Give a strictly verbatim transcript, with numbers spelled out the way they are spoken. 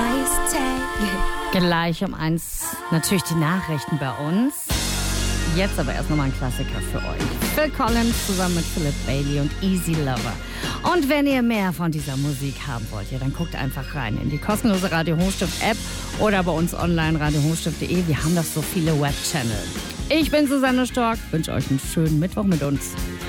Price tag. Gleich um eins natürlich die Nachrichten bei uns. Jetzt aber erst nochmal ein Klassiker für euch. Phil Collins zusammen mit Philip Bailey und Easy Lover. Und wenn ihr mehr von dieser Musik haben wollt, ja, dann guckt einfach rein in die kostenlose Radio Hochstift App oder bei uns online radio hochstift punkt de. Wir haben doch so viele Webchannel. Ich bin Susanne Stork, wünsche euch einen schönen Mittwoch mit uns.